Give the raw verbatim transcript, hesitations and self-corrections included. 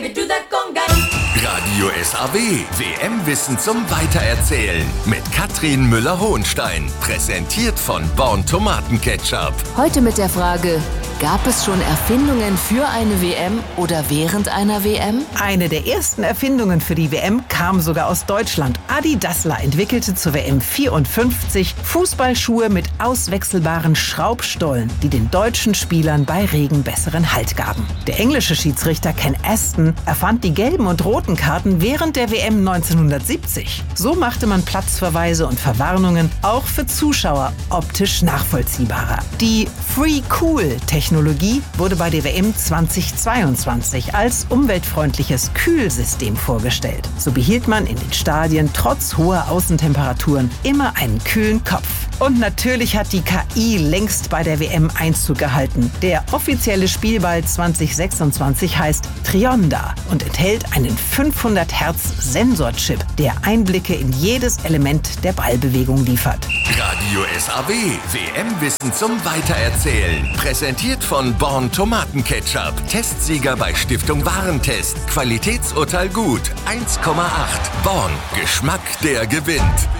me do that conga. Radio S A W, W M-Wissen zum Weitererzählen mit Katrin Müller-Hohenstein. Präsentiert von Born Tomatenketchup. Heute mit der Frage: Gab es schon Erfindungen für eine W M oder während einer W M? Eine der ersten Erfindungen für die W M kam sogar aus Deutschland. Adi Dassler entwickelte zur W M vierundfünfzig Fußballschuhe mit auswechselbaren Schraubstollen, die den deutschen Spielern bei Regen besseren Halt gaben. Der englische Schiedsrichter Ken Aston erfand die gelben und roten Karten während der W M neunzehnhundertsiebzig. So machte man Platzverweise und Verwarnungen auch für Zuschauer optisch nachvollziehbarer. Die Free-Cool-Technologie wurde bei der W M zweitausendzweiundzwanzig als umweltfreundliches Kühlsystem vorgestellt. So behielt man in den Stadien trotz hoher Außentemperaturen immer einen kühlen Kopf. Und natürlich hat die K I längst bei der W M Einzug gehalten. Der offizielle Spielball zweitausendsechsundzwanzig heißt Trionda und enthält einen fünfhundert Hertz Sensorchip, der Einblicke in jedes Element der Ballbewegung liefert. Radio S A W, W M-Wissen zum Weitererzählen. Präsentiert von Born Tomatenketchup. Testsieger bei Stiftung Warentest. Qualitätsurteil gut. eins Komma acht. Born. Geschmack, der gewinnt.